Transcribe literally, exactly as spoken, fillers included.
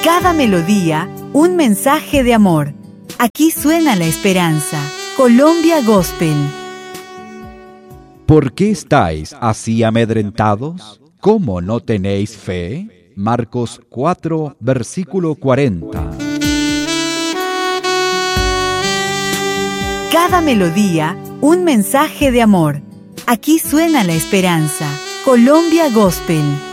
Cada melodía, un mensaje de amor. Aquí suena la esperanza. Colombia Gospel. ¿Por qué estáis así amedrentados? ¿Cómo no tenéis fe? Marcos cuatro, versículo cuarenta. Cada melodía, un mensaje de amor. Aquí suena la esperanza. Colombia Gospel.